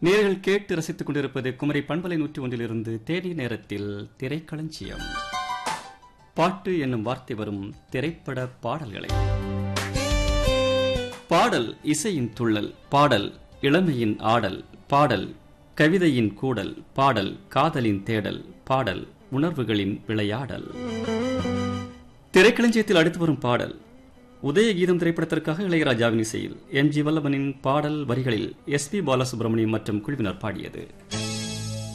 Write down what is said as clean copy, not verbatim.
நேர்கள் கேட்டு ரசித்துக் கொண்டிருப்பது குமரி பண்பலை 101 தேனி நேரத்தில் திரைக்களஞ்சியம். பாட்டு என்னும் வார்த்தை வரும் திரைப்பட பாடல்களை. பாடல் இசையின் துள்ளல், பாடல் இளமையின் ஆடல், பாடல் கவிதையின் கூடல், பாடல் காதலின் தேடல், பாடல் உணர்வுகளின் விளையாடல். திரைக்களஞ்சியத்தில் அடுத்து வரும் பாடல் உதயகீதம் திரைப்படத்திற்காக இளையராஜாவின் இசையில் எம்.ஜி. வல்லவனின் பாடல் வரிகளில் எஸ்.பி. பாலசுப்ரமணியம் மற்றும் குழுவினர் பாடியது.